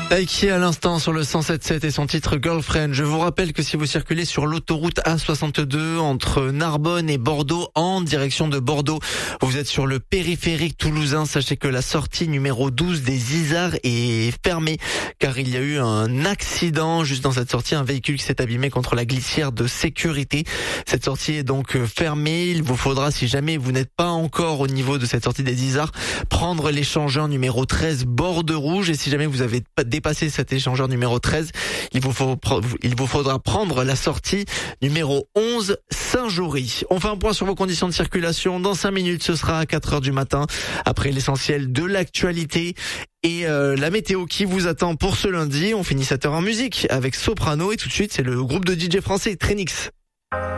Qui est à l'instant sur le 107.7 et son titre Girlfriend. Je vous rappelle que si vous circulez sur l'autoroute A62 entre Narbonne et Bordeaux en direction de Bordeaux, vous êtes sur le périphérique toulousain. Sachez que la sortie numéro 12 des Isards est fermée car il y a eu un accident juste dans cette sortie. Un véhicule qui s'est abîmé contre la glissière de sécurité. Cette sortie est donc fermée. Il vous faudra, si jamais vous n'êtes pas encore au niveau de cette sortie des Isards, prendre l'échangeur numéro 13 Borde Rouge. Et si jamais vous avez dépassé cet échangeur numéro 13, il vous faudra prendre la sortie numéro 11 Saint-Jory. On fait un point sur vos conditions de circulation. Dans 5 minutes, ce sera à 4h du matin. Après l'essentiel de l'actualité et la météo qui vous attend pour ce lundi. On finit cette heure en musique avec Soprano et tout de suite, c'est le groupe de DJ français Trenix.